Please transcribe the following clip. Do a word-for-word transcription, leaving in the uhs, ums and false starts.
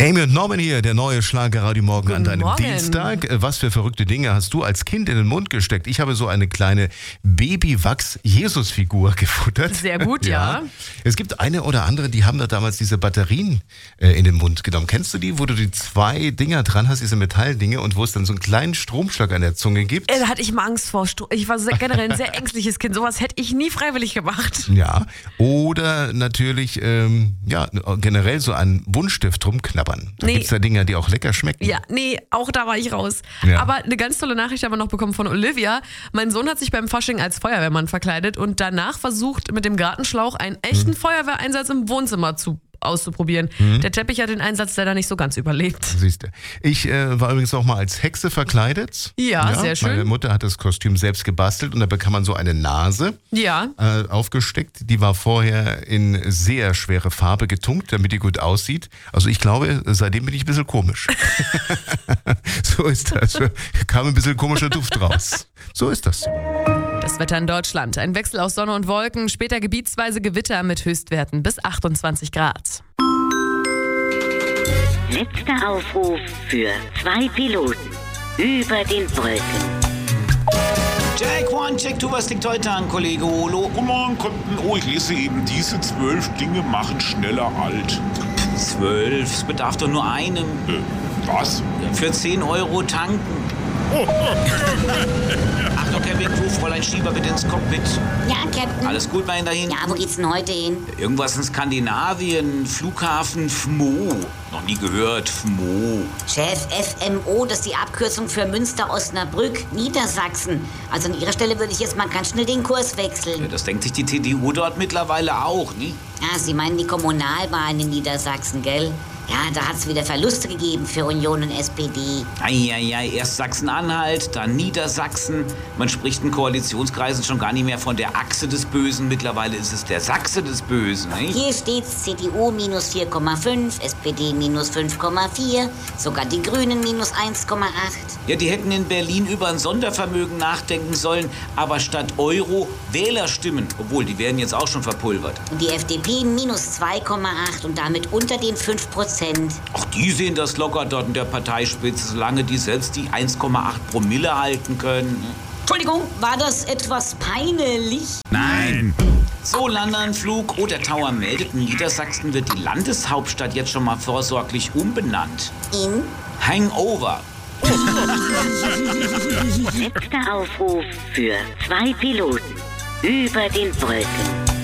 Amy und Norman hier, der neue Schlagerradio Morgen Guten an deinem Morgen. Dienstag. Was für verrückte Dinge hast du als Kind in den Mund gesteckt? Ich habe so eine kleine Babywachs-Jesus-Figur gefuttert. Sehr gut, ja. Es gibt eine oder andere, die haben da damals diese Batterien äh, in den Mund genommen. Kennst du die, wo du die zwei Dinger dran hast, diese Metalldinge, und wo es dann so einen kleinen Stromschlag an der Zunge gibt? Äh, Da hatte ich mal Angst vor. Stro- Ich war sehr, generell ein sehr ängstliches Kind. Sowas hätte ich nie freiwillig gemacht. Ja, oder natürlich ähm, ja, generell so einen Buntstift rumknabbern. Da Nee. gibt's da Dinger, die auch lecker schmecken. Ja, nee, auch da war ich raus. Ja. Aber eine ganz tolle Nachricht haben wir noch bekommen von Olivia. Mein Sohn hat sich beim Fasching als Feuerwehrmann verkleidet und danach versucht, mit dem Gartenschlauch einen echten Feuerwehreinsatz im Wohnzimmer zu auszuprobieren. Der Teppich hat den Einsatz leider nicht so ganz überlebt. Siehst du. Ich äh, war übrigens auch mal als Hexe verkleidet. Ja, sehr schön. Meine Mutter hat das Kostüm selbst gebastelt und da bekam man so eine Nase Ja. äh, aufgesteckt. Die war vorher in sehr schwere Farbe getunkt, damit die gut aussieht. Also ich glaube, seitdem bin ich ein bisschen komisch. So ist das. Da kam ein bisschen komischer Duft raus. So ist das. Das Wetter in Deutschland. Ein Wechsel aus Sonne und Wolken, später gebietsweise Gewitter mit Höchstwerten bis achtundzwanzig Grad. Letzter Aufruf für zwei Piloten über den Wolken. Jack One, Jack Two, was liegt heute an, Kollege Olo? Guten Morgen, Captain. Oh, ich lese eben, diese zwölf Dinge machen schneller alt. Zwölf, es bedarf doch nur einem. Äh, was? Für zehn Euro tanken. Achtung, Kevin, Crew, Fräulein Schieber, bitte ins Cockpit. Ja, Captain. Alles gut bei Ihnen dahin? Ja, wo geht's denn heute hin? Irgendwas in Skandinavien, Flughafen F M O. Noch nie gehört, F M O. Chef, F M O, das ist die Abkürzung für Münster-Osnabrück, Niedersachsen. Also an Ihrer Stelle würde ich jetzt mal ganz schnell den Kurs wechseln. Das denkt sich die T D U dort mittlerweile auch, ne? Ah, Sie meinen die Kommunalwahlen in Niedersachsen, gell? Ja, da hat's wieder Verluste gegeben für Union und S P D. Eieiei, erst Sachsen-Anhalt, dann Niedersachsen. Man spricht in Koalitionskreisen schon gar nicht mehr von der Achse des Bösen. Mittlerweile ist es der Sachse des Bösen, nicht? Hier steht's C D U minus vier Komma fünf, S P D minus fünf Komma vier, sogar die Grünen minus eins Komma acht. Ja, die hätten in Berlin über ein Sondervermögen nachdenken sollen, aber statt Euro Wählerstimmen. Obwohl, die werden jetzt auch schon verpulvert. Und die F D P minus zwei Komma acht und damit unter den fünf Prozent. Ach, die sehen das locker dort in der Parteispitze, solange die selbst die eins Komma acht Promille halten können. Entschuldigung, war das etwas peinlich? Nein! So, Landanflug. Oh, der Tower meldet, in Niedersachsen wird die Landeshauptstadt jetzt schon mal vorsorglich umbenannt. In? Hangover. Letzter Aufruf für zwei Piloten über den Wolken.